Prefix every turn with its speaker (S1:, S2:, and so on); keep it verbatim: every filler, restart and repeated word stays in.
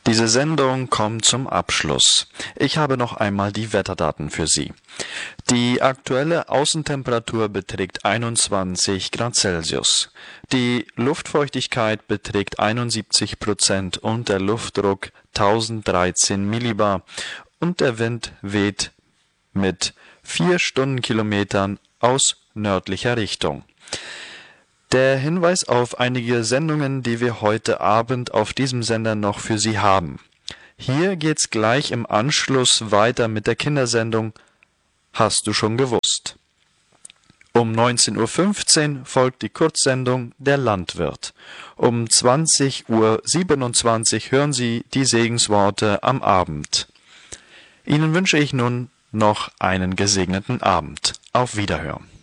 S1: Diese Sendung kommt zum Abschluss. Ich habe noch einmal die Wetterdaten für Sie. Die aktuelle Außentemperatur beträgt einundzwanzig Grad Celsius. Die Luftfeuchtigkeit beträgt einundsiebzig Prozent und der Luftdruck tausenddreizehn Millibar und der Wind weht mit vier Stundenkilometern aus nördlicher Richtung. Der Hinweis auf einige Sendungen, die wir heute Abend auf diesem Sender noch für Sie haben. Hier geht's gleich im Anschluss weiter mit der Kindersendung Hast du schon gewusst? Um neunzehn Uhr fünfzehn folgt die Kurzsendung Der Landwirt. Um zwanzig Uhr siebenundzwanzig hören Sie die Segensworte am Abend. Ihnen wünsche ich nun noch einen gesegneten Abend. Auf Wiederhören.